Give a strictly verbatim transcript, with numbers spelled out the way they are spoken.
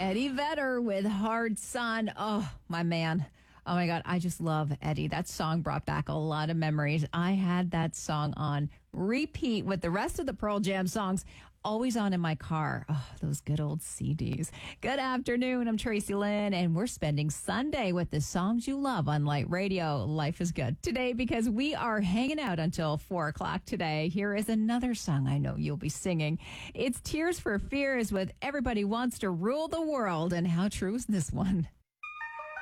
Eddie Vedder with Hard Sun. Oh, my man. Oh, my God. I just love Eddie. That song brought back a lot of memories. I had that song on repeat with the rest of the Pearl Jam songs always on in my car. Oh, those good old C Ds. Good afternoon. I'm Tracy Lynn, and we're spending Sunday with the songs you love on Light Radio. Life is good today because we are hanging out until four o'clock today. Here is another song I know you'll be singing. It's Tears for Fears with Everybody Wants to Rule the World. And how true is this one?